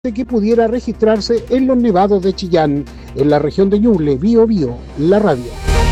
que pudiera registrarse en los nevados de Chillán, en la región de Ñuble. Bío Bío, la radio.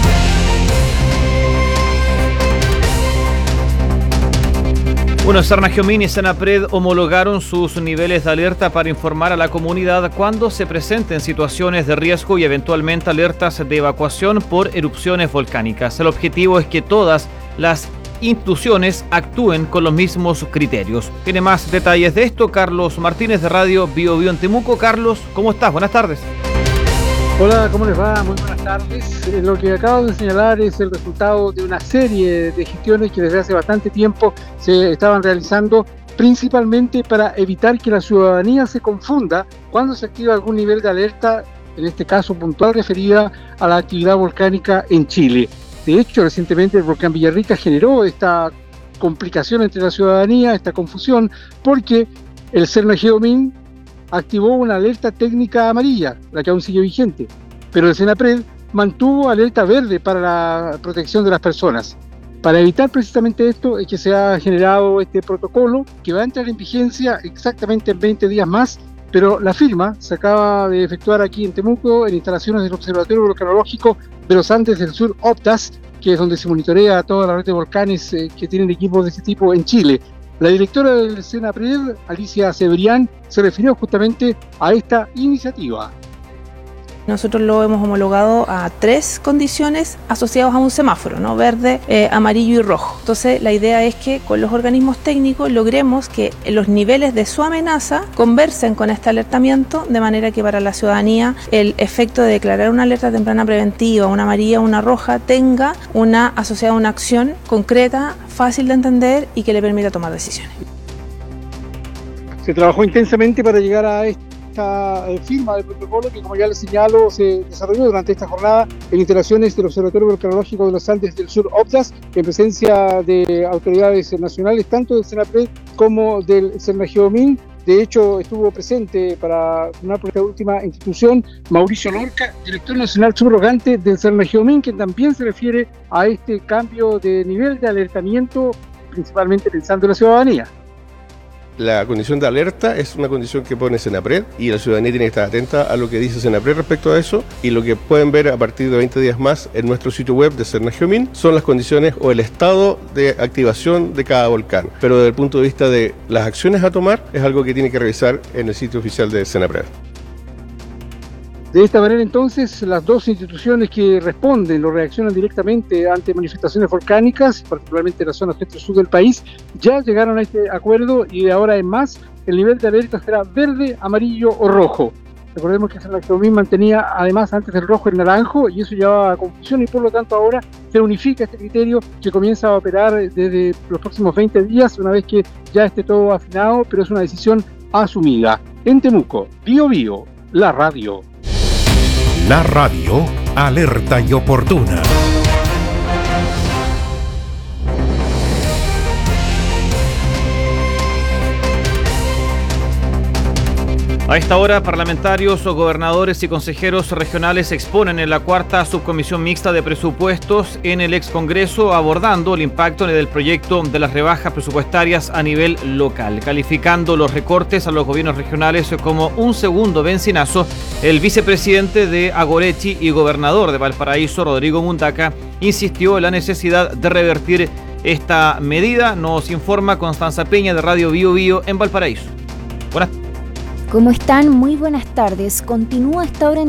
Bueno, Cernagiomín y Senapred homologaron sus niveles de alerta para informar a la comunidad cuando se presenten situaciones de riesgo y eventualmente alertas de evacuación por erupciones volcánicas. El objetivo es que todas las instituciones actúen con los mismos criterios. Tiene más detalles de esto Carlos Martínez de Radio Bío Bío en Temuco. Carlos, ¿cómo estás? Buenas tardes. Hola, ¿cómo les va? Muy buenas tardes. Lo que acabo de señalar es el resultado de una serie de gestiones que desde hace bastante tiempo se estaban realizando, principalmente para evitar que la ciudadanía se confunda cuando se activa algún nivel de alerta, en este caso puntual referida a la actividad volcánica en Chile. De hecho, recientemente el volcán Villarrica generó esta complicación entre la ciudadanía, esta confusión, porque el Cernagiomín activó una alerta técnica amarilla, la que aún sigue vigente, pero el Senapred mantuvo alerta verde para la protección de las personas. Para evitar precisamente esto es que se ha generado este protocolo que va a entrar en vigencia exactamente en 20 días más, pero la firma se acaba de efectuar aquí en Temuco, en instalaciones del Observatorio Volcanológico de los Andes del Sur, OPTAS, que es donde se monitorea toda la red de volcanes que tienen equipos de este tipo en Chile. La directora del Senapred, Alicia Cebrián, se refirió justamente a esta iniciativa. Nosotros lo hemos homologado a 3 condiciones asociadas a un semáforo, ¿no? Verde, amarillo y rojo. Entonces la idea es que con los organismos técnicos logremos que los niveles de su amenaza conversen con este alertamiento, de manera que para la ciudadanía el efecto de declarar una alerta temprana preventiva, una amarilla o una roja, tenga una asociada a una acción concreta, fácil de entender y que le permita tomar decisiones. Se trabajó intensamente para llegar a esta firma del protocolo que, como ya les señalo, se desarrolló durante esta jornada en instalaciones del Observatorio Volcanológico de los Andes del Sur, OPTAS, en presencia de autoridades nacionales, tanto del Senapred como del Cernagiomín. De hecho, estuvo presente para firmar por esta última institución Mauricio Lorca, director nacional subrogante del Cernagiomín, que también se refiere a este cambio de nivel de alertamiento, principalmente pensando en la ciudadanía. La condición de alerta es una condición que pone Senapred y la ciudadanía tiene que estar atenta a lo que dice Senapred respecto a eso, y lo que pueden ver a partir de 20 días más en nuestro sitio web de Cernagiomín son las condiciones o el estado de activación de cada volcán. Pero desde el punto de vista de las acciones a tomar es algo que tiene que revisar en el sitio oficial de Senapred. De esta manera, entonces, las 2 instituciones que responden o reaccionan directamente ante manifestaciones volcánicas, particularmente en la zona centro-sur del país, ya llegaron a este acuerdo y de ahora en más el nivel de alerta será verde, amarillo o rojo. Recordemos que el Cernagiomín mantenía además antes el rojo el naranjo y eso llevaba a confusión, y por lo tanto ahora se unifica este criterio que comienza a operar desde los próximos 20 días, una vez que ya esté todo afinado, pero es una decisión asumida. En Temuco, Bío Bío, la radio. La radio, alerta y oportuna. A esta hora, parlamentarios, gobernadores y consejeros regionales exponen en la 4ª subcomisión mixta de presupuestos en el excongreso, abordando el impacto del proyecto de las rebajas presupuestarias a nivel local. Calificando los recortes a los gobiernos regionales como un segundo bencinazo, el vicepresidente de Agorechi y gobernador de Valparaíso, Rodrigo Mundaca, insistió en la necesidad de revertir esta medida. Nos informa Constanza Peña de Radio Bío Bío en Valparaíso. Buenas. ¿Cómo están? Muy buenas tardes. Continúa esta hora en